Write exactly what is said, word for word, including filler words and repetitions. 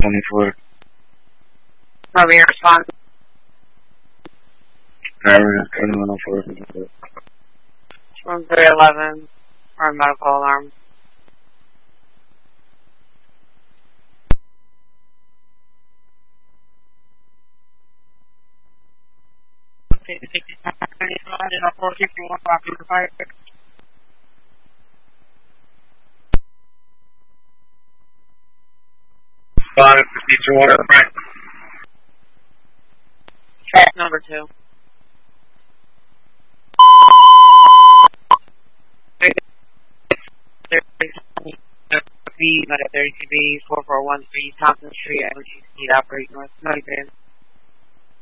twenty-four. Over your response. Driver one oh four. From three eleven. Or medical alarm. Okay, four fifty-one, fire. five fifty-two, water, right. Track number two. But at thirty-two B, four four one three Thompson Street, Energy Speed, operate North Nutty Bend.